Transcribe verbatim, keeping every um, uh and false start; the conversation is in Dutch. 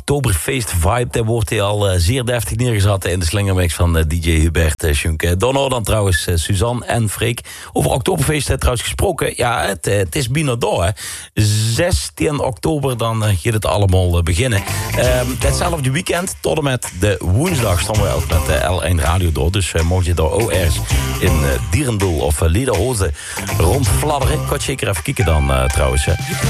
Oktoberfeest-vibe, daar wordt hij al uh, zeer deftig neergezet in de slingermix van uh, D J Hubert uh, Schunke. Dan dan trouwens uh, Suzanne en Freek. Over Oktoberfeest uh, trouwens gesproken. Ja, het, uh, het is bijna door, hè. zestien oktober, dan uh, gaat het allemaal uh, beginnen. Uh, hetzelfde weekend, tot en met de woensdag, staan we ook met uh, L één Radio door. Dus uh, mocht je daar ook ergens in uh, Dierendoel of uh, Liederhozen rondfladderen, kan je zeker even kijken dan uh, trouwens. Uh.